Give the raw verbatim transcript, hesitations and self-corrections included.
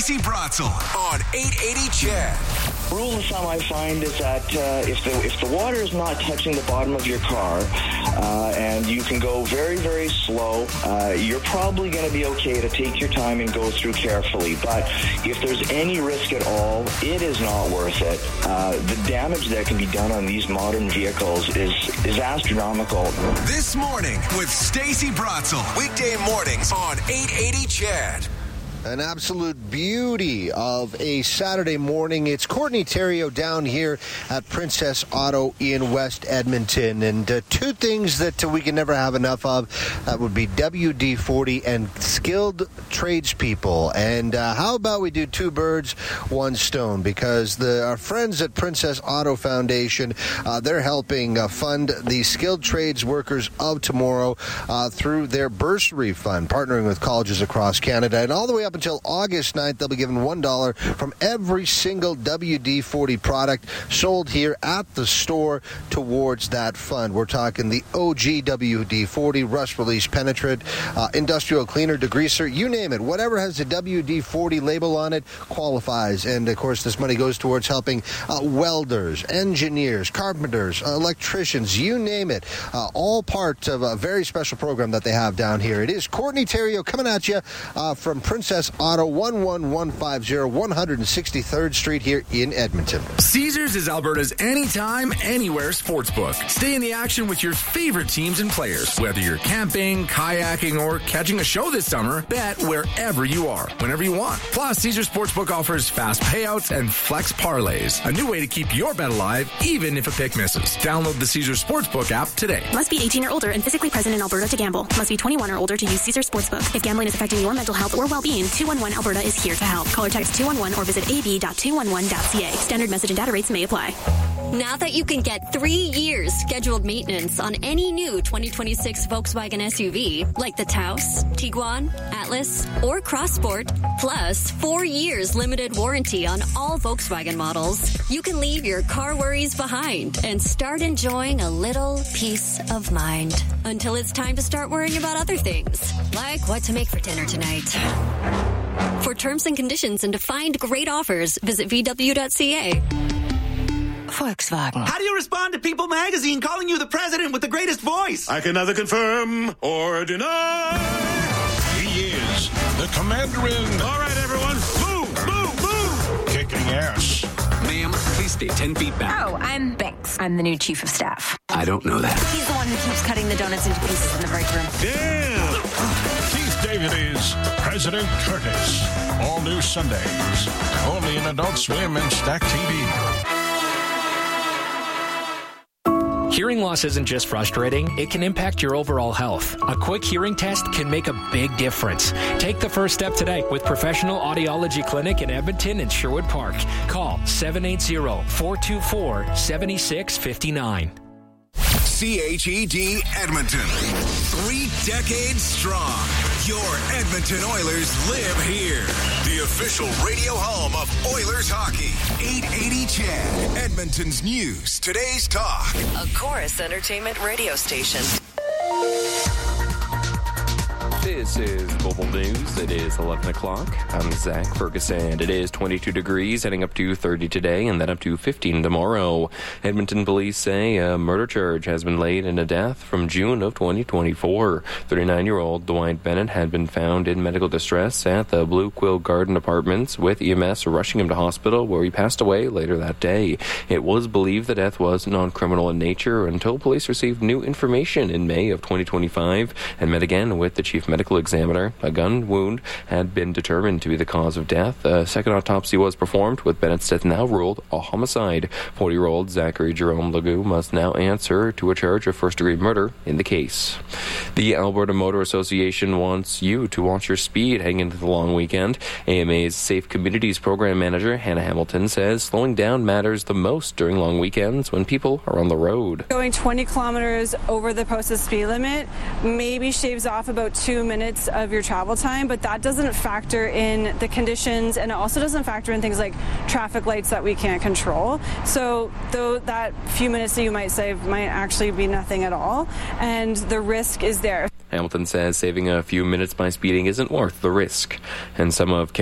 Stacey Bratzel on eight eighty C H E D. Rule of thumb I find is that uh, if the if the water is not touching the bottom of your car uh, and you can go very, very slow, uh, you're probably going to be okay to take your time and go through carefully. But if there's any risk at all, it is not worth it. Uh, the damage that can be done on these modern vehicles is, is astronomical. This Morning with Stacey Bratzel. Weekday mornings on eight eighty C H E D. An absolute beauty of a Saturday morning. It's Courtney Theriault down here at Princess Auto in West Edmonton. And uh, two things that uh, we can never have enough of, that would be W D forty and skilled tradespeople. And uh, how about we do two birds, one stone? Because the, our friends at Princess Auto Foundation, uh, they're helping uh, fund the skilled trades workers of tomorrow uh, through their bursary fund, partnering with colleges across Canada. And all the way up until August ninth, they'll be given one dollar from every single W D forty product sold here at the store towards that fund. We're talking the O G W D forty, rust release penetrant, uh, industrial cleaner, degreaser, you name it. Whatever has a W D forty label on it qualifies. And, of course, this money goes towards helping uh, welders, engineers, carpenters, uh, electricians, you name it. Uh, all part of a very special program that they have down here. It is Courtney Theriault coming at you uh, from Princess Auto, one one one five zero, one hundred sixty-third Street here in Edmonton. Caesars is Alberta's anytime, anywhere sportsbook. Stay in the action with your favorite teams and players. Whether you're camping, kayaking, or catching a show this summer, bet wherever you are, whenever you want. Plus, Caesars Sportsbook offers fast payouts and flex parlays. A new way to keep your bet alive, even if a pick misses. Download the Caesars Sportsbook app today. Must be eighteen or older and physically present in Alberta to gamble. Must be twenty-one or older to use Caesars Sportsbook. If gambling is affecting your mental health or well-being, two one one Alberta is here to help. Call or text two one one or visit a b dot two one one dot c a. Standard message and data rates may apply. Now that you can get three years scheduled maintenance on any new twenty twenty-six Volkswagen S U V, like the Taos, Tiguan, Atlas, or Crossport, plus four years limited warranty on all Volkswagen models, you can leave your car worries behind and start enjoying a little peace of mind. Until it's time to start worrying about other things, like what to make for dinner tonight. For terms and conditions and to find great offers, visit v w dot c a. Volkswagen. How do you respond to People Magazine calling you the president with the greatest voice? I can neither confirm or deny. He is the commander-in. All right, everyone, move, move, move. Kicking ass. Ma'am, please stay ten feet back. Oh, I'm Banks. I'm the new chief of staff. I don't know that. He's the one who keeps cutting the donuts into pieces in the break room. Damn. Keith David is President Curtis. All new Sundays. Only in Adult Swim and Stack T V. Hearing loss isn't just frustrating, it can impact your overall health. A quick hearing test can make a big difference. Take the first step today with Professional Audiology Clinic in Edmonton and Sherwood Park. Call seven eight zero, four two four, seven six five nine. C H E D Edmonton. Three decades strong. Your Edmonton Oilers live here. The official radio home of Oilers hockey. eight eighty C H E D. Edmonton's news. Today's talk. A Chorus Entertainment radio station. This is Global News. It is eleven o'clock. I'm Zach Ferguson. It is twenty-two degrees, heading up to thirty today, and then up to fifteen tomorrow. Edmonton police say a murder charge has been laid in a death from June of twenty twenty-four. thirty-nine-year-old Dwight Bennett had been found in medical distress at the Blue Quill Garden Apartments, with E M S rushing him to hospital, where he passed away later that day. It was believed the death was non-criminal in nature until police received new information in May of twenty twenty-five and met again with the chief medical examiner. A gun wound had been determined to be the cause of death. A second autopsy was performed, with Bennett's death now ruled a homicide. forty-year-old Zachary Jerome Legou must now answer to a charge of first-degree murder in the case. The Alberta Motor Association wants you to watch your speed heading into the long weekend. A M A's Safe Communities Program Manager Hannah Hamilton says slowing down matters the most during long weekends when people are on the road. Going twenty kilometers over the posted speed limit maybe shaves off about two minutes of your travel time, but that doesn't factor in the conditions, and it also doesn't factor in things like traffic lights that we can't control. So though that few minutes that you might save might actually be nothing at all, and the risk is there. Hamilton says saving a few minutes by speeding isn't worth the risk, and some of